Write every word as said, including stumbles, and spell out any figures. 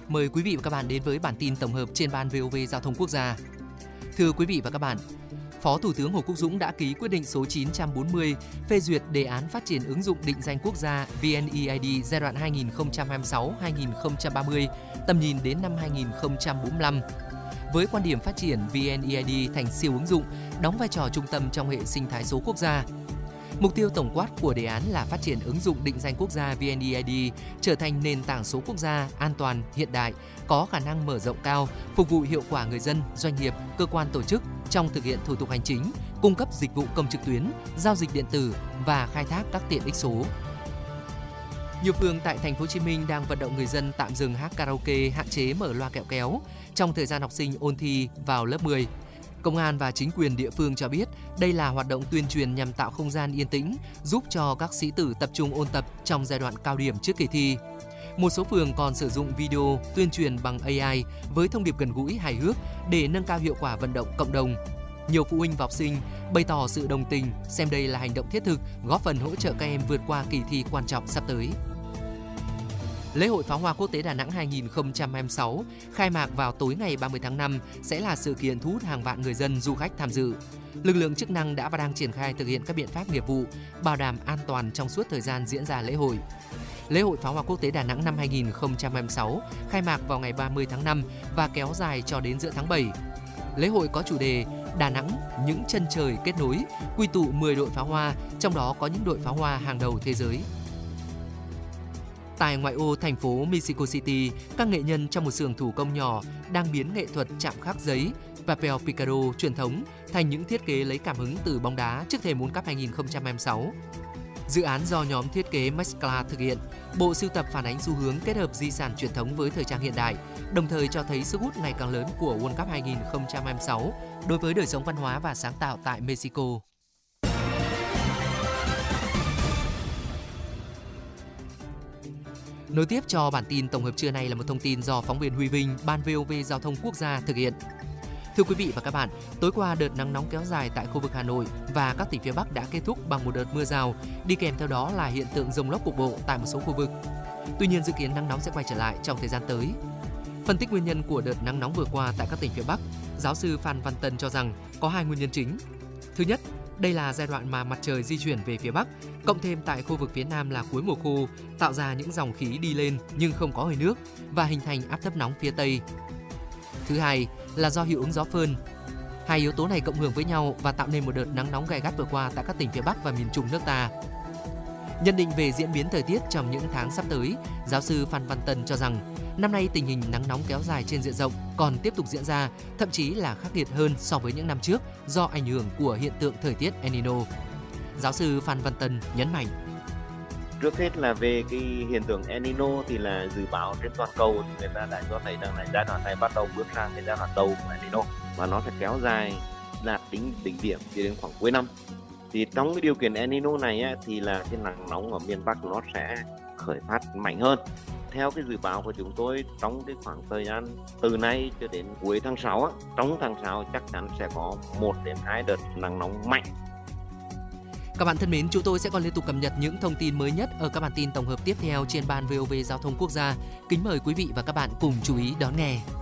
Mời quý vị và các bạn đến với bản tin tổng hợp trên ban vê o vê Giao thông Quốc gia. Thưa quý vị và các bạn, Phó Thủ tướng Hồ Quốc Dũng đã ký quyết định số chín trăm bốn mươi phê duyệt đề án phát triển ứng dụng định danh quốc gia vê en e i đê giai đoạn hai nghìn không trăm hai mươi sáu đến hai nghìn không trăm ba mươi, tầm nhìn đến năm hai nghìn không trăm bốn mươi lăm. Với quan điểm phát triển vê en e i đê thành siêu ứng dụng, đóng vai trò trung tâm trong hệ sinh thái số quốc gia. Mục tiêu tổng quát của đề án là phát triển ứng dụng định danh quốc gia vê en e i đê trở thành nền tảng số quốc gia an toàn, hiện đại, có khả năng mở rộng cao, phục vụ hiệu quả người dân, doanh nghiệp, cơ quan tổ chức trong thực hiện thủ tục hành chính, cung cấp dịch vụ công trực tuyến, giao dịch điện tử và khai thác các tiện ích số. Nhiều phường tại thành phố Hồ Chí Minh đang vận động người dân tạm dừng hát karaoke, hạn chế mở loa kẹo kéo trong thời gian học sinh ôn thi vào lớp mười. Công an và chính quyền địa phương cho biết đây là hoạt động tuyên truyền nhằm tạo không gian yên tĩnh, giúp cho các sĩ tử tập trung ôn tập trong giai đoạn cao điểm trước kỳ thi. Một số phường còn sử dụng video tuyên truyền bằng a i với thông điệp gần gũi, hài hước để nâng cao hiệu quả vận động cộng đồng. Nhiều phụ huynh và học sinh bày tỏ sự đồng tình, xem đây là hành động thiết thực, góp phần hỗ trợ các em vượt qua kỳ thi quan trọng sắp tới. Lễ hội Pháo hoa Quốc tế Đà Nẵng hai nghìn không trăm hai mươi sáu khai mạc vào tối ngày ba mươi tháng năm sẽ là sự kiện thu hút hàng vạn người dân, du khách tham dự. Lực lượng chức năng đã và đang triển khai thực hiện các biện pháp nghiệp vụ, bảo đảm an toàn trong suốt thời gian diễn ra lễ hội. Lễ hội Pháo hoa Quốc tế Đà Nẵng năm hai nghìn không trăm hai mươi sáu khai mạc vào ngày ba mươi tháng năm và kéo dài cho đến giữa tháng bảy. Lễ hội có chủ đề Đà Nẵng, những chân trời kết nối, quy tụ mười đội pháo hoa, trong đó có những đội pháo hoa hàng đầu thế giới. Tại ngoại ô thành phố Mexico City, các nghệ nhân trong một xưởng thủ công nhỏ đang biến nghệ thuật chạm khắc giấy papel picado truyền thống thành những thiết kế lấy cảm hứng từ bóng đá trước thềm World Cup hai nghìn không trăm hai mươi sáu. Dự án do nhóm thiết kế Mezcla thực hiện, bộ sưu tập phản ánh xu hướng kết hợp di sản truyền thống với thời trang hiện đại, đồng thời cho thấy sức hút ngày càng lớn của World Cup hai nghìn không trăm hai mươi sáu đối với đời sống văn hóa và sáng tạo tại Mexico. Nối tiếp cho bản tin tổng hợp trưa nay là một thông tin do phóng viên Huy Vinh, Ban vê o vê Giao thông Quốc gia thực hiện. Thưa quý vị và các bạn, tối qua đợt nắng nóng kéo dài tại khu vực Hà Nội và các tỉnh phía Bắc đã kết thúc bằng một đợt mưa rào, đi kèm theo đó là hiện tượng dông lốc cục bộ tại một số khu vực. Tuy nhiên dự kiến nắng nóng sẽ quay trở lại trong thời gian tới. Phân tích nguyên nhân của đợt nắng nóng vừa qua tại các tỉnh phía Bắc, giáo sư Phan Văn Tân cho rằng có hai nguyên nhân chính. Thứ nhất, đây là giai đoạn mà mặt trời di chuyển về phía Bắc, cộng thêm tại khu vực phía Nam là cuối mùa khô, tạo ra những dòng khí đi lên nhưng không có hơi nước và hình thành áp thấp nóng phía Tây. Thứ hai là do hiệu ứng gió phơn. Hai yếu tố này cộng hưởng với nhau và tạo nên một đợt nắng nóng gay gắt vừa qua tại các tỉnh phía Bắc và miền Trung nước ta. Nhận định về diễn biến thời tiết trong những tháng sắp tới, giáo sư Phan Văn Tân cho rằng năm nay tình hình nắng nóng kéo dài trên diện rộng còn tiếp tục diễn ra, thậm chí là khắc nghiệt hơn so với những năm trước do ảnh hưởng của hiện tượng thời tiết El Nino. Giáo sư Phan Văn Tân nhấn mạnh. Trước hết là về cái hiện tượng El Nino thì là dự báo trên toàn cầu thì người ta đã cho thấy rằng là giai đoạn này bắt đầu bước sang cái giai đoạn đầu của El Nino và nó sẽ kéo dài đạt đỉnh đỉnh điểm cho đến khoảng cuối năm. Thì trong cái điều kiện El Nino này á, thì là cái nắng nóng ở miền Bắc nó sẽ khởi phát mạnh hơn. Theo cái dự báo của chúng tôi, trong cái khoảng thời gian từ nay cho đến cuối tháng sáu á, trong tháng sáu chắc chắn sẽ có một đến hai đợt nắng nóng mạnh. Các bạn thân mến, chúng tôi sẽ còn liên tục cập nhật những thông tin mới nhất ở các bản tin tổng hợp tiếp theo trên ban vê o vê Giao thông Quốc gia. Kính mời quý vị và các bạn cùng chú ý đón nghe.